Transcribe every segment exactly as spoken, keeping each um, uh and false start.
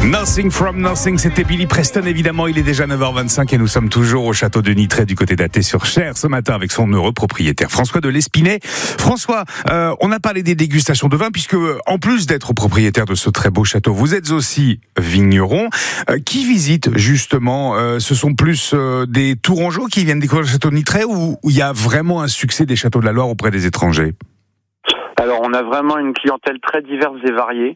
Nothing from Nothing, c'était Billy Preston évidemment, il est déjà neuf heures vingt-cinq et nous sommes toujours au château de Nitrey du côté d'Athée-sur-Cher ce matin avec son heureux propriétaire François de L'Espinay. François, euh, on a parlé des dégustations de vin puisque en plus d'être propriétaire de ce très beau château, vous êtes aussi vigneron. Euh, qui visite justement euh, Ce sont plus euh, des Tourangeaux qui viennent découvrir le château de Nitrey ou il y a vraiment un succès des châteaux de la Loire auprès des étrangers ? Alors on a vraiment une clientèle très diverse et variée.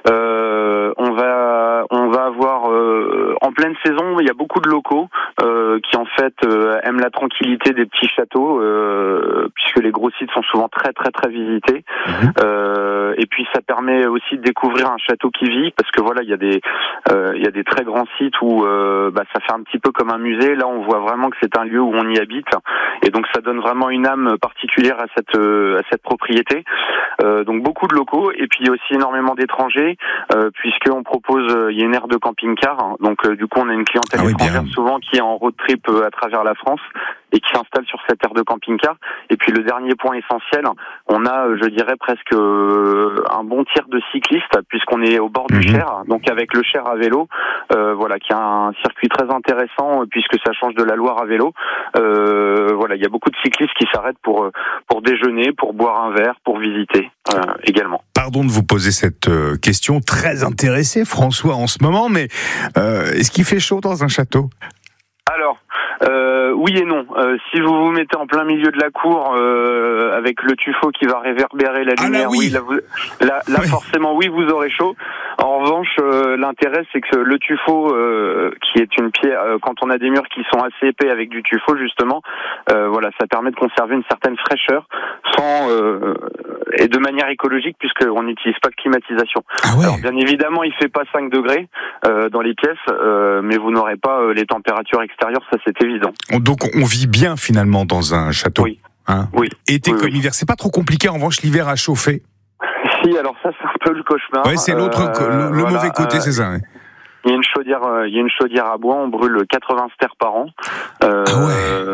Euh, on va on va avoir euh, en pleine saison, il y a beaucoup de locaux euh, qui en fait euh, aiment la tranquillité des petits châteaux euh, puisque les gros sites sont souvent très très très visités. Mmh. Euh, et puis ça permet aussi de découvrir un château qui vit parce que voilà il y a des euh, il y a des très grands sites où euh, bah, ça fait un petit peu comme un musée. Là on voit vraiment que c'est un lieu où on y habite et donc ça donne vraiment une âme particulière à cette euh, à cette propriété. Euh, donc beaucoup de locaux et puis aussi énormément d'étrangers euh, puisqu'on propose, euh, il y a une aire de camping-car, hein, donc euh, du coup on a une clientèle ah oui, étrangère bien. souvent qui est en road trip euh, à travers la France et qui s'installe sur cette aire de camping-car. Et puis le dernier point essentiel, on a, euh, je dirais presque euh, un bon tiers de cyclistes puisqu'on est au bord mmh. du Cher, donc avec le Cher à vélo, euh, voilà, qui a un circuit très intéressant puisque ça change de la Loire à vélo. Euh, voilà, il y a beaucoup de cyclistes qui s'arrêtent pour pour déjeuner, pour boire un verre, pour visiter. Euh, également. Pardon de vous poser cette euh, question très intéressée, François, en ce moment, mais euh, est-ce qu'il fait chaud dans un château ? Alors, euh, oui et non. Euh, si vous vous mettez en plein milieu de la cour euh, avec le tuffeau qui va réverbérer la lumière, ah là, oui, oui là, vous, là, là oui. forcément oui, vous aurez chaud. En revanche, euh, l'intérêt c'est que le tuffeau, euh, qui est une pierre, euh, quand on a des murs qui sont assez épais avec du tuffeau justement, euh, voilà, ça permet de conserver une certaine fraîcheur sans euh, et de manière écologique puisqu'on n'utilise pas de climatisation. Ah ouais. Alors bien évidemment, il fait pas cinq degrés euh, dans les pièces, euh, mais vous n'aurez pas euh, les températures extérieures, ça c'est évident. Donc on vit bien finalement dans un château. Oui. Hein oui. Été oui, comme oui. hiver, c'est pas trop compliqué en revanche l'hiver à chauffer. Si, alors ça c'est un peu le cauchemar. Ouais, c'est l'autre, euh, le, le voilà, mauvais côté, euh, c'est ça. Ouais. Il y a une chaudière, euh, il y a une chaudière à bois, on brûle quatre-vingts stères par an. Euh, ah ouais. Euh,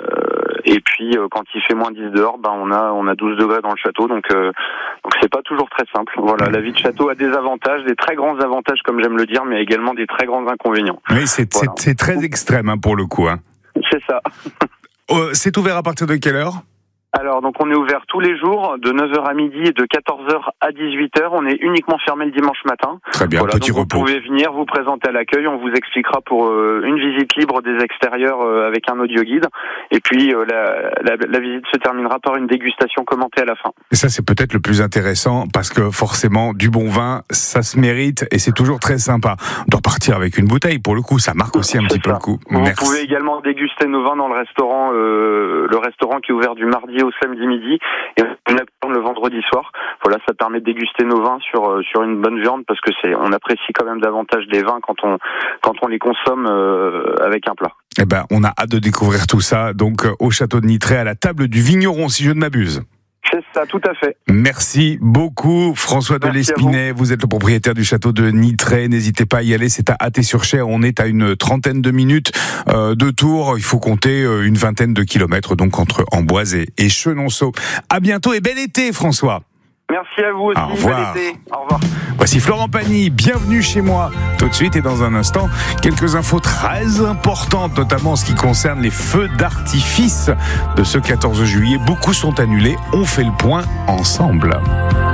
et puis euh, quand il fait moins dix dehors, ben on a on a douze degrés dans le château, donc euh, donc c'est pas toujours très simple. Voilà, la vie de château a des avantages, des très grands avantages comme j'aime le dire, mais également des très grands inconvénients. Oui, c'est voilà. c'est, c'est très extrême hein, pour le coup. Hein. C'est ça. euh, c'est ouvert à partir de quelle heure ? Alors, donc on est ouvert tous les jours, de neuf heures à midi et de quatorze heures à dix-huit heures. On est uniquement fermé le dimanche matin. Très bien, voilà, petit donc repos. Vous pouvez venir, vous présenter à l'accueil, on vous expliquera pour euh, une visite libre des extérieurs euh, avec un audio guide. Et puis, euh, la, la, la visite se terminera par une dégustation commentée à la fin. Et ça, c'est peut-être le plus intéressant parce que forcément, du bon vin, ça se mérite et c'est toujours très sympa. On doit partir avec une bouteille, pour le coup, ça marque aussi un c'est petit ça. peu le coup. Vous Merci. pouvez également déguster nos vins dans le restaurant, euh, le restaurant qui est ouvert du mardi au samedi midi. Et on attend le vendredi soir. Voilà, ça permet de déguster nos vins sur sur une bonne viande parce que c'est on apprécie quand même davantage les vins quand on quand on les consomme euh, avec un plat. Eh ben, on a hâte de découvrir tout ça. Donc au château de Nitrey, à la table du vigneron, si je ne m'abuse. C'est ça, tout à fait. Merci beaucoup, François de L'Espinay. Vous. vous êtes le propriétaire du château de Nitrey. N'hésitez pas à y aller. C'est à Athée-sur-Cher. On est à une trentaine de minutes euh, de Tours. Il faut compter euh, une vingtaine de kilomètres, donc entre Amboise et, et Chenonceau. À bientôt et bel été, François. Merci à vous aussi. Au revoir. Bel été. Au revoir. Voici Florent Pagny. Bienvenue chez moi. Tout de suite et dans un instant, quelques infos très importantes, notamment en ce qui concerne les feux d'artifice de ce quatorze juillet. Beaucoup sont annulés. On fait le point ensemble.